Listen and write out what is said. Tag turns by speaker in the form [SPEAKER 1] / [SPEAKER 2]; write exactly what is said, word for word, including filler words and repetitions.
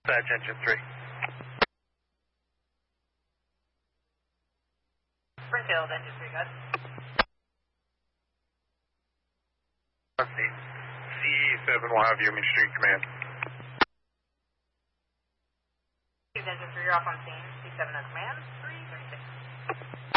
[SPEAKER 1] Dispatch engine three.
[SPEAKER 2] Springfield engine three, guys.
[SPEAKER 1] C E seven will have you, Main Street Command.
[SPEAKER 2] Engine three, you're off on scene. C seven on command. three